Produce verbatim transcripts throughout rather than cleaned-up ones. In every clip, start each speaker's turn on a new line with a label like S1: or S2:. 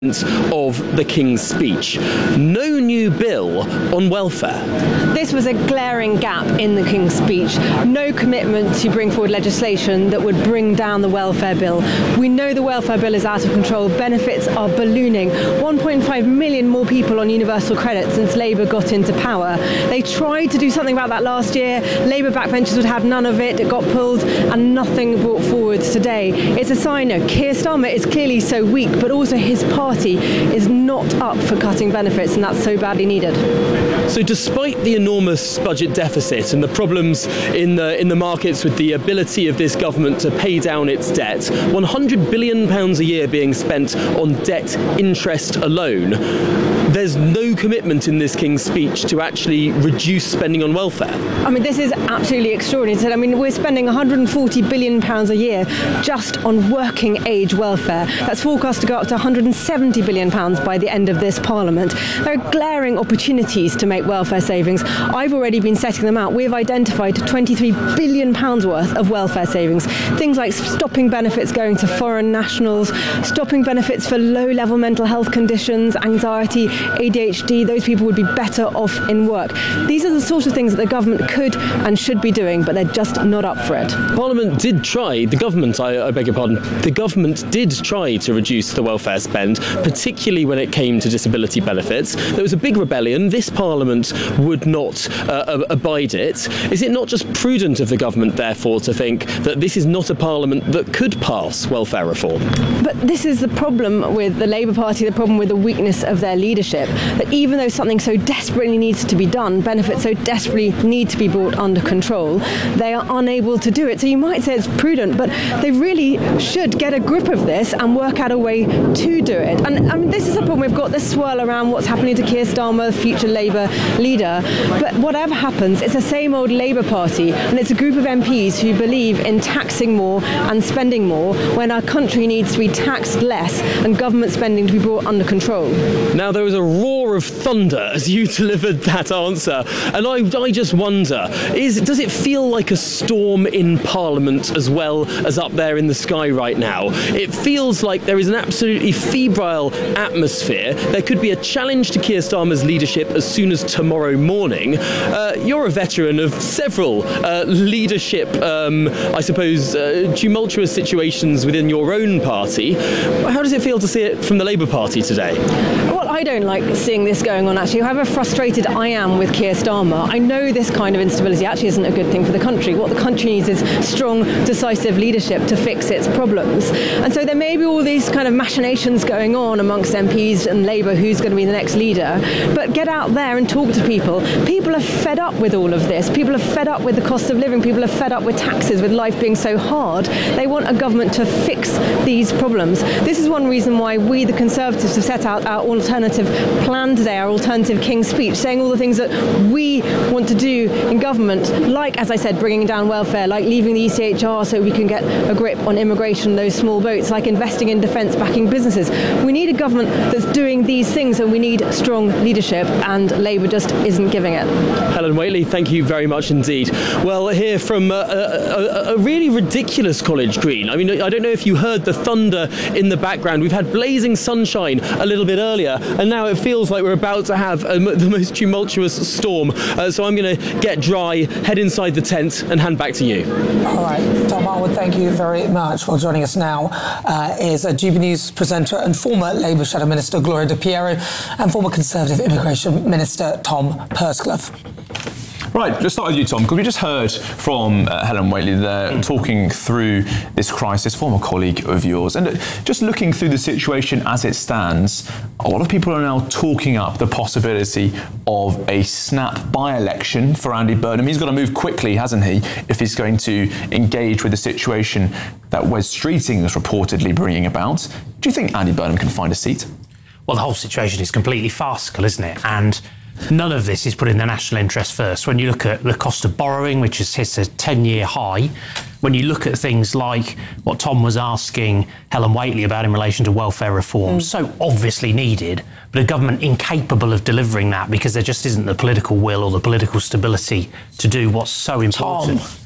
S1: of the King's Speech. No new bill on welfare.
S2: This was a glaring gap in the King's Speech. No commitment to bring forward legislation that would bring down the welfare bill. We know the welfare bill is out of control. Benefits are ballooning. one point five million more people on universal credit since Labour got into power. They tried to do something about that last year. Labour backbenchers would have none of it. It got pulled and nothing brought forward today. It's a sign that Keir Starmer is clearly so weak, but also his party is not up for cutting benefits, and that's so badly needed.
S1: So despite the enormous budget deficit and the problems in the in the markets with the ability of this government to pay down its debt, one hundred billion pounds a year being spent on debt interest alone, there's no commitment in this King's Speech to actually reduce spending on welfare. I
S2: mean, this is absolutely extraordinary. I mean, we're spending one hundred forty billion pounds a year just on working age welfare. That's forecast to go up to one hundred seventy billion pounds by the end of this Parliament. There are glaring opportunities to make welfare savings. I've already been setting them out. We've identified twenty-three billion pounds worth of welfare savings. Things like stopping benefits going to foreign nationals, stopping benefits for low-level mental health conditions, anxiety, A D H D. Those people would be better off in work. These are the sort of things that the government could and should be doing, but they're just not up for it.
S1: Parliament did try, the government, I, I beg your pardon, the government did try to reduce the welfare spend, particularly when it came to disability benefits. There was a big rebellion. This Parliament would not uh, abide it. Is it not just prudent of the government, therefore, to think that this is not a Parliament that could pass welfare reform?
S2: But this is the problem with the Labour Party, the problem with the weakness of their leadership, that even though something so desperately needs to be done, benefits so desperately need to be brought under control, they are unable to do it. So you might say it's prudent, but they really should get a grip of this and work out a way to do it. And I mean, this is a problem. We've got this swirl around what's happening to Keir Starmer, future Labour leader. But whatever happens, it's the same old Labour Party, and it's a group of M Ps who believe in taxing more and spending more when our country needs to be taxed less and government spending to be brought under control.
S1: Now, there was a roar of thunder as you delivered that answer, and I, I just wonder, is does it feel like a storm in Parliament as well as up there in the sky right now? It feels like there is an absolutely febrile atmosphere. There could be a challenge to Keir Starmer's leadership as soon as tomorrow morning. Uh, you're a veteran of several uh, leadership, um, I suppose, uh, tumultuous situations within your own party. How does it feel to see it from the Labour Party today?
S2: Well, I don't like seeing this going on, actually. However frustrated I am with Keir Starmer, I know this kind of instability actually isn't a good thing for the country. What the country needs is strong, decisive leadership to fix its problems. And so there may be all these kind of machinations going on amongst M Ps and Labour, who's going to be the next leader, but get out there and talk to people. People are fed up with all of this. People are fed up with the cost of living. People are fed up with taxes, with life being so hard. They want a government to fix these problems. This is one reason why we, the Conservatives, have set out our alternative plan today, our alternative King's Speech, saying all the things that we want to do in government, like, as I said, bringing down welfare, like leaving the E C H R so we can get a grip on immigration, those small boats, like investing in defence, backing businesses. We need a government that's doing these things, and we need strong leadership, and Labour just isn't giving it.
S1: Helen Whately, thank you very much indeed. Well, here from uh, a, a, a really ridiculous College Green. I mean, I don't know if you heard the thunder in the background. We've had blazing sunshine a little bit earlier, and now it feels like we're about to have a, the most tumultuous storm. Uh, so I'm going to get dry, head inside the tent, and hand back to you.
S3: All right, Tom Harwood, thank you very much. Well, joining us now uh, is a G B News presenter and former Labour Shadow Minister Gloria De Piero and former Conservative Immigration Minister Tom Purscliffe.
S4: Right, let's start with you, Tom, because we just heard from uh, Helen Whately there mm. talking through this crisis, former colleague of yours. And just looking through the situation as it stands, a lot of people are now talking up the possibility of a snap by-election for Andy Burnham. He's got to move quickly, hasn't he, if he's going to engage with the situation that Wes Streeting is reportedly bringing about. Do you think Andy Burnham can find a seat?
S5: Well, the whole situation is completely farcical, isn't it? And none of this is putting the national interest first. When you look at the cost of borrowing, which has hit a ten-year high, when you look at things like what Tom was asking Helen Whately about in relation to welfare reform, mm. so obviously needed, but a government incapable of delivering that because there just isn't the political will or the political stability to do what's so important.
S3: Tom.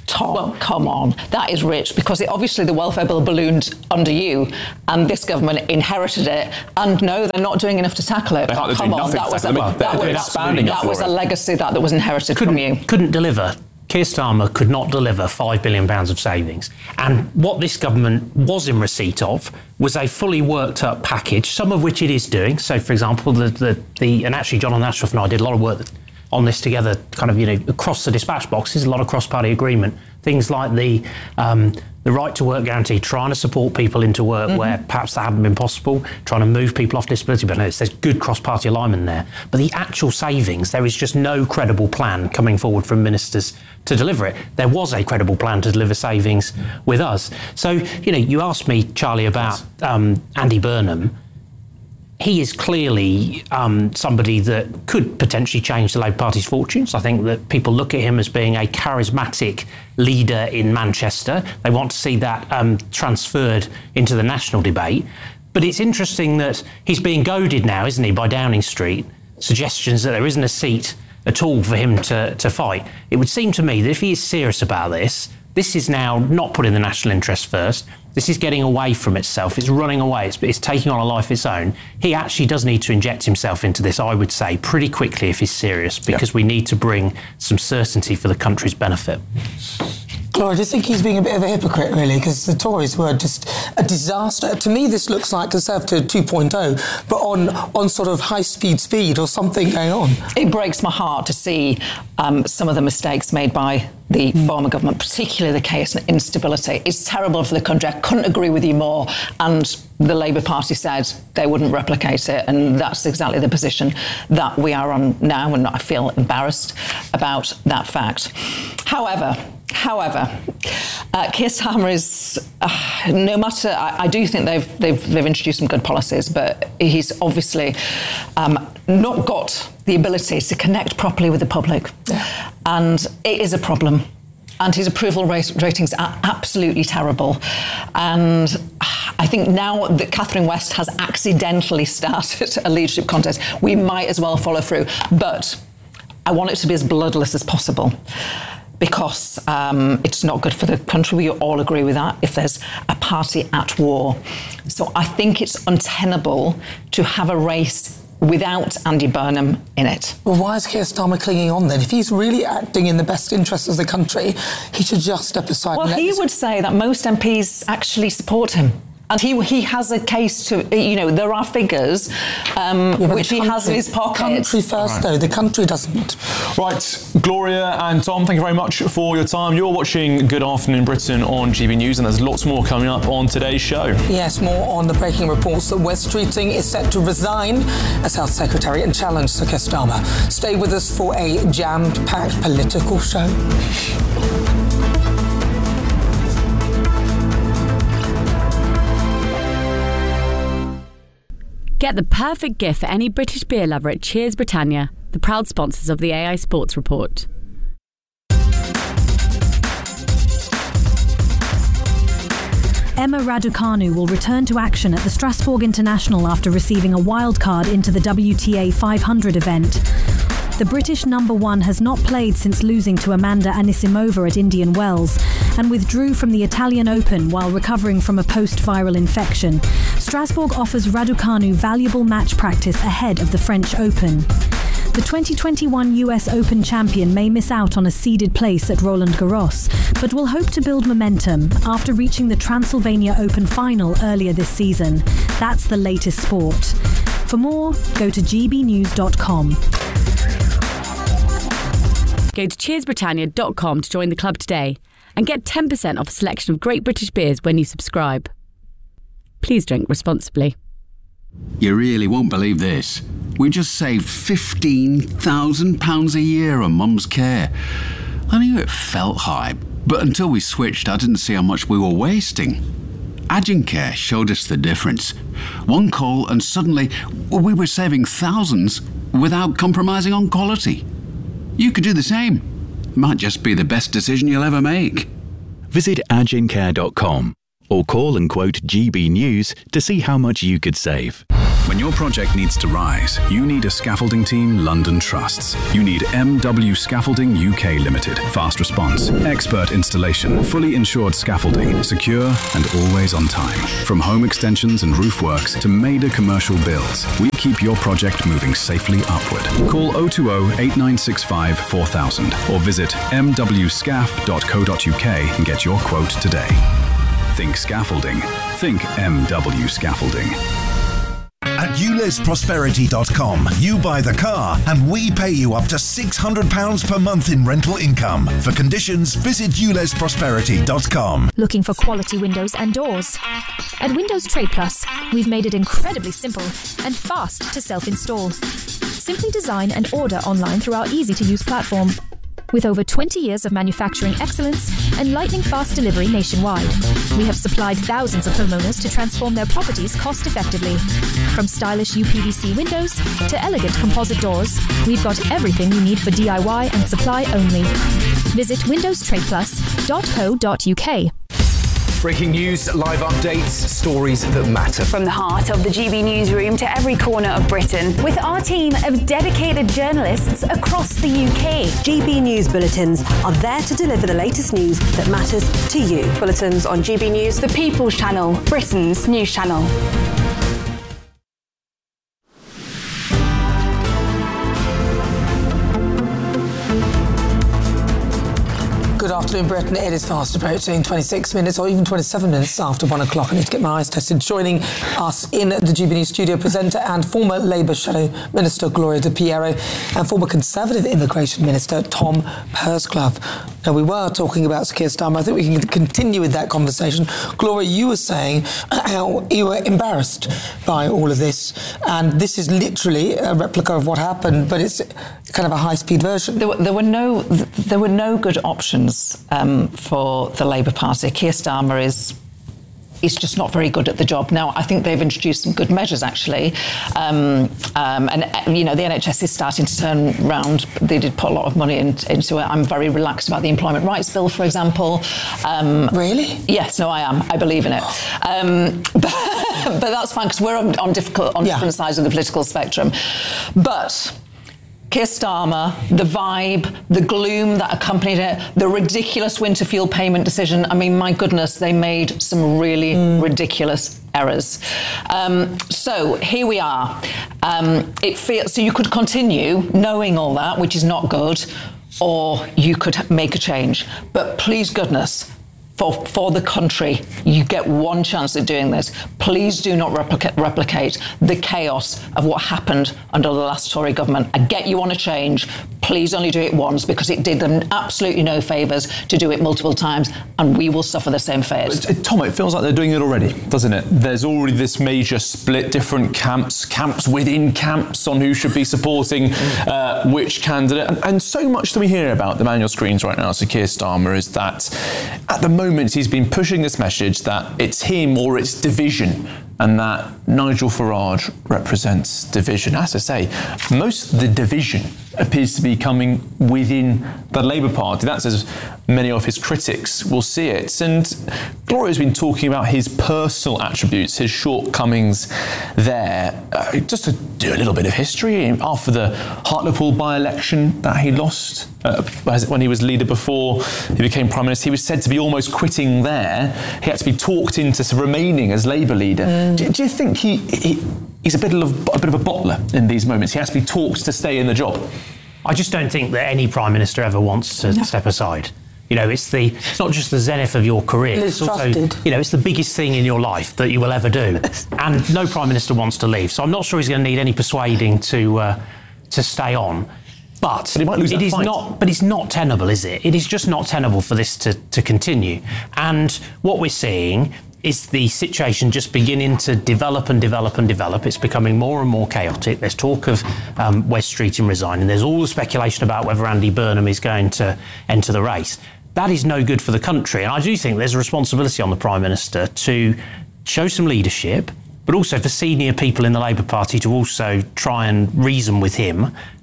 S6: Tom, well, come on, that is rich, because it, obviously the welfare bill ballooned under you and this government inherited it, and no, they're not doing enough to tackle it.
S4: But
S6: come on, that was, a, that that was,
S4: expanding
S6: that was a legacy that, that was inherited
S5: couldn't,
S6: from you.
S5: Couldn't deliver. Keir Starmer could not deliver five billion pounds of savings. And what this government was in receipt of was a fully worked up package, some of which it is doing. So, for example, the, the, the and actually John Ashworth and I did a lot of work on this together, kind of, you know, across the dispatch boxes, a lot of cross-party agreement. Things like the um, the right to work guarantee, trying to support people into work mm-hmm. where perhaps that hadn't been possible, trying to move people off disability benefits. There's good cross-party alignment there. But the actual savings, there is just no credible plan coming forward from ministers to deliver it. There was a credible plan to deliver savings with us. So, you know, you asked me, Charlie, about um, Andy Burnham. He is clearly um, somebody that could potentially change the Labour Party's fortunes. I think that people look at him as being a charismatic leader in Manchester. They want to see that um, transferred into the national debate. But it's interesting that he's being goaded now, isn't he, by Downing Street, suggestions that there isn't a seat at all for him to, to fight. It would seem to me that if he is serious about this, this is now not putting the national interest first. This is getting away from itself. It's running away. It's, it's taking on a life of its own. He actually does need to inject himself into this, I would say, pretty quickly if he's serious, because yeah. we need to bring some certainty for the country's benefit.
S3: Gloria, do you think he's being a bit of a hypocrite, really? Because the Tories were just a disaster. To me, this looks like Conservative two point oh, but on, on sort of high-speed speed or something going on.
S6: It breaks my heart to see um, some of the mistakes made by the mm. former government, particularly the chaos and instability. It's terrible for the country. I couldn't agree with you more. And the Labour Party said they wouldn't replicate it, and that's exactly the position that we are on now, and I feel embarrassed about that fact. However, However, uh, Keir Starmer is, uh, no matter, I, I do think they've, they've they've introduced some good policies, but he's obviously um, not got the ability to connect properly with the public. Yeah. And it is a problem. And his approval rate, ratings are absolutely terrible. And I think now that Catherine West has accidentally started a leadership contest, we might as well follow through. But I want it to be as bloodless as possible, because um, it's not good for the country. We all agree with that, if there's a party at war. So I think it's untenable to have a race without Andy Burnham in it.
S3: Well, why is Keir Starmer clinging on then? If he's really acting in the best interests of the country, he should just step aside.
S6: Well,
S3: and
S6: he
S3: let
S6: would say that most M Ps actually support him. And he he has a case to, you know, there are figures um, yeah, which he country, has in his pocket.
S3: Country first, right. though. The country doesn't.
S4: Right, Gloria and Tom, thank you very much for your time. You're watching Good Afternoon Britain on G B News, and there's lots more coming up on today's show.
S3: Yes, more on the breaking reports that Wes Streeting is set to resign as Health Secretary and challenge Sir Keir Starmer. Stay with us for a jammed-packed political show.
S7: Get the perfect gift for any British beer lover at Cheers Britannia, the proud sponsors of the A I Sports Report.
S8: Emma Raducanu will return to action at the Strasbourg International after receiving a wild card into the W T A five hundred event. The British number one has not played since losing to Amanda Anisimova at Indian Wells and withdrew from the Italian Open while recovering from a post-viral infection. Strasbourg offers Raducanu valuable match practice ahead of the French Open. The twenty twenty-one U S Open champion may miss out on a seeded place at Roland Garros, but will hope to build momentum after reaching the Transylvania Open final earlier this season. That's the latest sport. For more, go to g b news dot com.
S7: Go to cheers britannia dot com to join the club today and get ten percent off a selection of great British beers when you subscribe. Please drink responsibly.
S9: You really won't believe this. We just saved fifteen thousand pounds a year on Mum's care. I knew it felt high, but until we switched, I didn't see how much we were wasting. Agencare showed us the difference. One call and suddenly we were saving thousands without compromising on quality. You could do the same. Might just be the best decision you'll ever make.
S10: Visit agencare dot com or call and quote G B News to see how much you could save. When your project needs to rise, you need a scaffolding team London trusts. You need M W Scaffolding U K Limited. Fast response, expert installation, fully insured scaffolding, secure and always on time. From home extensions and roof works to major commercial builds, we keep your project moving safely upward. Call oh two oh, eight nine six five, four thousand or visit m w scaf dot co dot u k and get your quote today. Think scaffolding. Think M W Scaffolding.
S11: At ules prosperity dot com, you buy the car and we pay you up to six hundred pounds per month in rental income. For conditions, visit ules prosperity dot com.
S12: Looking for quality windows and doors? At Windows Trade Plus, we've made it incredibly simple and fast to self-install. Simply design and order online through our easy-to-use platform. With over twenty years of manufacturing excellence and lightning-fast delivery nationwide, we have supplied thousands of homeowners to transform their properties cost-effectively. From stylish U P V C windows to elegant composite doors, we've got everything you need for D I Y and supply only. Visit windows trade plus dot co dot u k.
S13: Breaking news, live updates, stories that matter.
S14: From the heart of the G B newsroom to every corner of Britain, with our team of dedicated journalists across the U K.
S15: G B News Bulletins are there to deliver the latest news that matters to you. Bulletins on G B News,
S14: the People's Channel, Britain's news channel.
S3: Good afternoon, Britain. It is fast approaching twenty-six minutes or even twenty-seven minutes after one o'clock. I need to get my eyes tested. Joining us in the G B News studio, presenter and former Labour Shadow Minister Gloria De Piero and former Conservative Immigration Minister Tom Pursglove. Now, we were talking about Keir Starmer. I think we can continue with that conversation. Gloria, you were saying how you were embarrassed by all of this, and this is literally a replica of what happened, but it's kind of a high-speed version.
S6: There were, there were no, there were no good options Um, for the Labour Party. Keir Starmer is is just not very good at the job. Now, I think they've introduced some good measures, actually. Um, um, and, you know, the N H S is starting to turn round. They did put a lot of money in, into it. I'm very relaxed about the Employment Rights Bill, for example. Um,
S3: really?
S6: Yes, no, I am. I believe in it. Um, but, but that's fine, because we're on, on, difficult, on yeah. different sides of the political spectrum. But Keir Starmer, the vibe, the gloom that accompanied it, the ridiculous winter fuel payment decision. I mean, my goodness, they made some really mm. ridiculous errors. Um, so here we are. Um, it feels so you could continue knowing all that, which is not good, or you could make a change. But please goodness, For, for the country, you get one chance at doing this. Please do not replicate, replicate the chaos of what happened under the last Tory government. I get you want to change. Please only do it once, because it did them absolutely no favours to do it multiple times, and we will suffer the same fate.
S4: Tom, it feels like they're doing it already, doesn't it? There's already this major split, different camps, camps within camps on who should be supporting uh, which candidate. And, and so much that we hear about the man on your screens right now, Sir Keir Starmer, is that at the moment he's been pushing this message that it's him or it's division, and that Nigel Farage represents division. As I say, most of the division appears to be coming within the Labour Party. That's as many of his critics will see it. And Gloria's been talking about his personal attributes, his shortcomings there. Uh, just to do a little bit of history, after the Hartlepool by-election that he lost, uh, when he was leader before he became Prime Minister, he was said to be almost quitting there. He had to be talked into remaining as Labour leader. Mm. Do, do you think he, he he's a bit of a bit of a bottler in these moments? He has to be talked to stay in the job.
S5: I just don't think that any Prime Minister ever wants to no. step aside. You know, it's the it's not just the zenith of your career.
S3: It's,
S5: it's also, you know, it's the biggest thing in your life that you will ever do. And no Prime Minister wants to leave. So I'm not sure he's going to need any persuading to uh, to stay on. But,
S4: but he might lose
S5: it
S4: that
S5: is
S4: fight.
S5: not. But it's not tenable, is it? It is just not tenable for this to, to continue. And what we're seeing is the situation just beginning to develop and develop and develop. It's becoming more and more chaotic. There's talk of um, Wes Streeting resigning. There's all the speculation about whether Andy Burnham is going to enter the race. That is no good for the country. And I do think there's a responsibility on the Prime Minister to show some leadership, but also for senior people in the Labour Party to also try and reason with him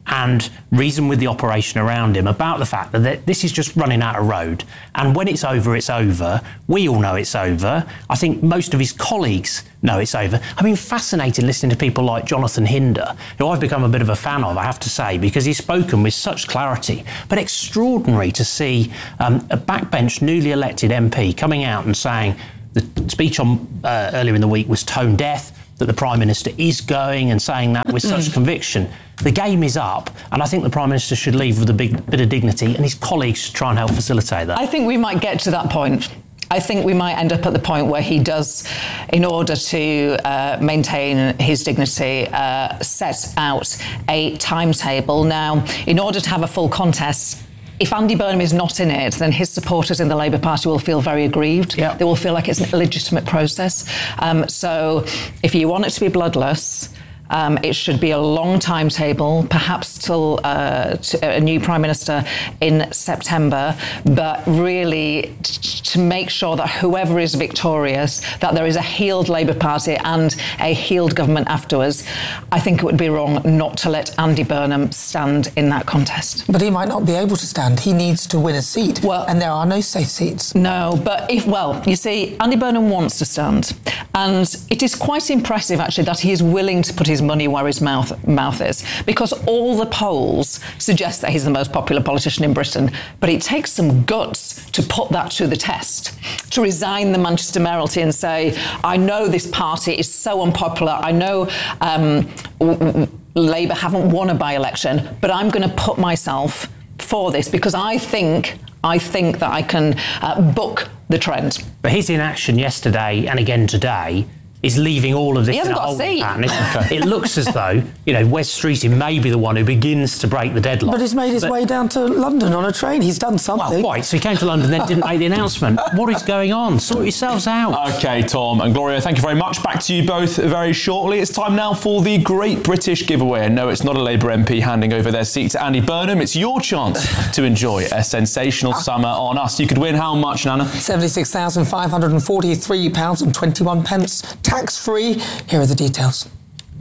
S5: and reason with the operation around him about the fact that this is just running out of road. And when it's over, it's over. We all know it's over. I think most of his colleagues know it's over. I mean, fascinating listening to people like Jonathan Hinder, who I've become a bit of a fan of, I have to say, because he's spoken with such clarity. But extraordinary to see um, a backbench, newly elected M P coming out and saying the speech on uh, earlier in the week was tone deaf, that the Prime Minister is going, and saying that with such conviction. The game is up, and I think the Prime Minister should leave with a big bit of dignity, and his colleagues should try and help facilitate that.
S6: I think we might get to that point. I think we might end up at the point where he does, in order to uh, maintain his dignity, uh, set out a timetable. Now, in order to have a full contest, if Andy Burnham is not in it, then his supporters in the Labour Party will feel very aggrieved. Yep. They will feel like it's an illegitimate process. Um, so if you want it to be bloodless, Um, it should be a long timetable, perhaps till uh, to a new Prime Minister in September, but really t- to make sure that whoever is victorious, that there is a healed Labour Party and a healed government afterwards. I think it would be wrong not to let Andy Burnham stand in that contest.
S3: But he might not be able to stand. He needs to win a seat, well, and there are no safe seats.
S6: No, but if, well, you see, Andy Burnham wants to stand, and it is quite impressive, actually, that he is willing to put his money where his mouth mouth is, because all the polls suggest that he's the most popular politician in Britain. But it takes some guts to put that to the test, to resign the Manchester mayoralty and say, I know this party is so unpopular, I know um, w- w- Labour haven't won a by-election, but I'm going to put myself for this because I think I think that I can uh, book the trend.
S5: But his inaction yesterday and again today is leaving all of this in a holding pattern. It, it looks as though, you know, Wes Streeting may be the one who begins to break the deadlock.
S3: But he's made his but, way down to London on a train. He's done something.
S5: Well, quite. So he came to London, then didn't make the announcement. What is going on? Sort yourselves out.
S4: OK, Tom and Gloria, thank you very much. Back to you both very shortly. It's time now for the Great British Giveaway. And no, it's not a Labour M P handing over their seat to Andy Burnham. It's your chance to enjoy a sensational summer on us. You could win how much, Nana?
S3: seventy-six thousand five hundred forty-three pounds twenty-one, tax-free. Here are the details.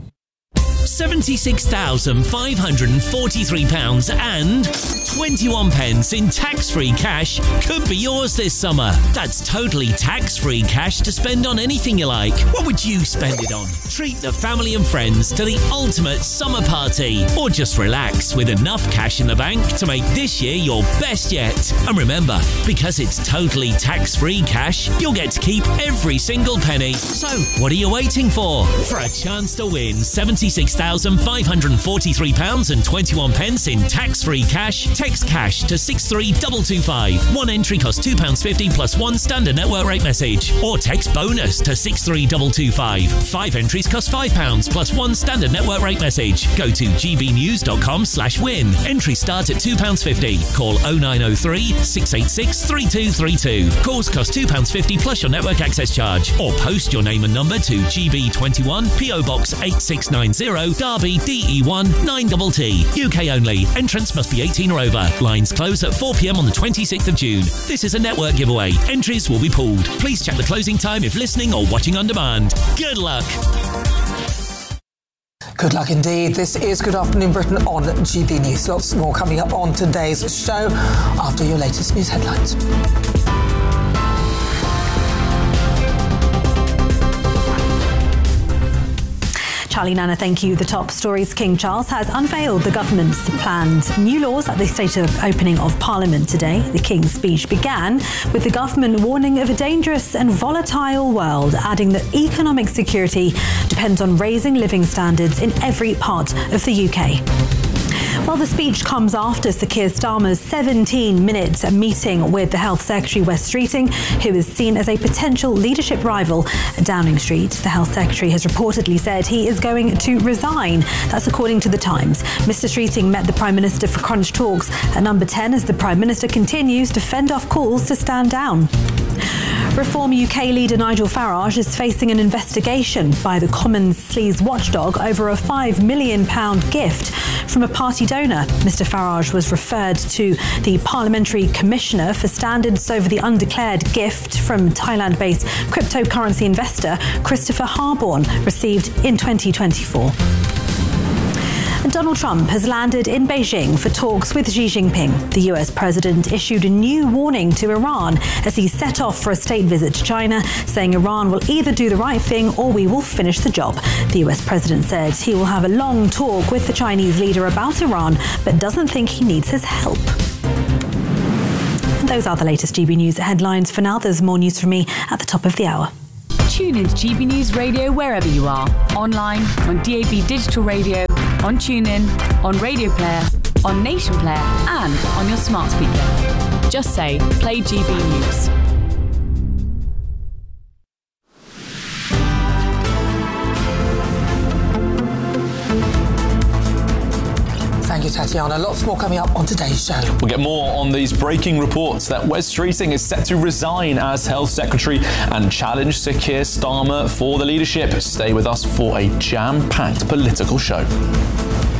S16: seventy-six thousand five hundred forty-three pounds and twenty-one pence in tax-free cash could be yours this summer. That's totally tax-free cash to spend on anything you like. What would you spend it on? Treat the family and friends to the ultimate summer party, or just relax with enough cash in the bank to make this year your best yet. And remember, because it's totally tax-free cash, you'll get to keep every single penny. So, what are you waiting for? For a chance to win seventy-six thousand five hundred forty-three pounds and twenty-one pence in tax-free cash, text cash to six three two two five. One entry costs two pounds fifty plus one standard network rate message. Or text bonus to six three two two five. Five entries cost five pounds plus one standard network rate message. Go to gbnews.com slash win. Entries start at two pounds fifty. Call oh nine oh three, six eight six, three two three two. Calls cost two pounds fifty plus your network access charge. Or post your name and number to G B twenty-one, P O Box eight six nine zero, Derby, D E one nine T T. U K only. Entrance must be eighteen or over. Lines close at four p.m. on the twenty-sixth of June. This is a network giveaway. Entries will be pooled. Please check the closing time if listening or watching on demand. Good luck.
S3: Good luck indeed. This is Good Afternoon Britain on G B News. Lots more coming up on today's show after your latest news headlines.
S8: Charlie, Nana, thank you. The top stories. King Charles has unveiled the government's planned new laws at the state of opening of Parliament today. The King's speech began with the government warning of a dangerous and volatile world, adding that economic security depends on raising living standards in every part of the U K. Well, the speech comes after Sir Keir Starmer's seventeen-minute meeting with the Health Secretary, Wes Streeting, who is seen as a potential leadership rival at Downing Street. The Health Secretary has reportedly said he is going to resign. That's according to The Times. Mister Streeting met the Prime Minister for crunch talks at Number ten as the Prime Minister continues to fend off calls to stand down. Reform U K leader Nigel Farage is facing an investigation by the Commons sleaze watchdog over a five million pounds gift from a party donor. Mister Farage was referred to the Parliamentary Commissioner for Standards over the undeclared gift from Thailand-based cryptocurrency investor Christopher Harborne, received in twenty twenty-four. And Donald Trump has landed in Beijing for talks with Xi Jinping. The U S president issued a new warning to Iran as he set off for a state visit to China, saying Iran will either do the right thing or we will finish the job. The U S president said he will have a long talk with the Chinese leader about Iran, but doesn't think he needs his help. And those are the latest G B News headlines. For now, there's more news from me at the top of the hour.
S7: Tune in to G B News Radio wherever you are. Online, on D A B Digital Radio, on TuneIn, on Radio Player, on Nation Player, and on your smart speaker. Just say, play G B News.
S3: Thank you, Tatiana. Lots more coming up on today's show.
S4: We'll get more on these breaking reports that Wes Streeting is set to resign as Health Secretary and challenge Sir Keir Starmer for the leadership. Stay with us for a jam-packed political show.